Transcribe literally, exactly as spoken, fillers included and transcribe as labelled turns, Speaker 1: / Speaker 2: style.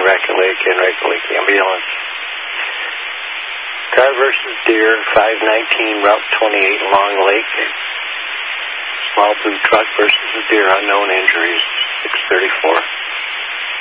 Speaker 1: Racket Lake and Racket Lake Ambulance. Car versus Deer, five nineteen, Route twenty-eight, Long Lake. Small blue truck versus a Deer, unknown injuries, six thirty-four.